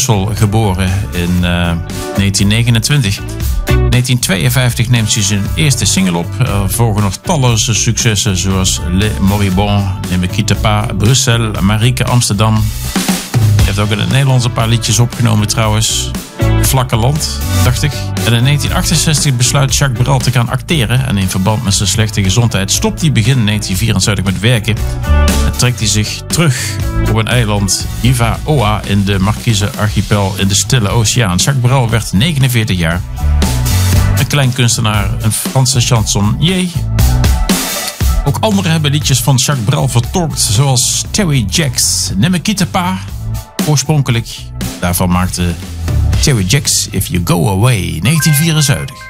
Brussel geboren in 1929. In 1952 neemt ze zijn eerste single op. Er volgen nog talloze successen zoals Le Moribond, Ne me quitte pas, Bruxelles, Marieke, Amsterdam. Hij heeft ook in het Nederlands een paar liedjes opgenomen trouwens. Vlakke land, dacht ik. En in 1968 besluit Jacques Brel te gaan acteren. En in verband met zijn slechte gezondheid stopt hij begin 1974 met werken. En trekt hij zich terug op een eiland, Iva-Oa, in de Marquise-archipel in de Stille Oceaan. Jacques Brel werd 49 jaar. Een klein kunstenaar, een Franse chansonnier. Ook anderen hebben liedjes van Jacques Brel vertolkt, zoals Terry Jacks Ne me quitte pas. Oorspronkelijk daarvan maakte Terry Jacks If You Go Away 1974.